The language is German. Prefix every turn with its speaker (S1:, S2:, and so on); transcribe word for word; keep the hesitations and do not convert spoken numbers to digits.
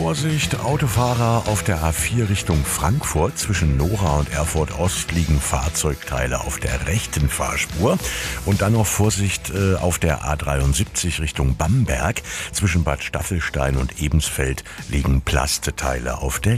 S1: Vorsicht, Autofahrer auf der A vier Richtung Frankfurt. Zwischen Nora und Erfurt Ost liegen Fahrzeugteile auf der rechten Fahrspur. Und dann noch Vorsicht äh, auf der A dreiundsiebzig Richtung Bamberg. Zwischen Bad Staffelstein und Ebensfeld liegen Plasteteile auf der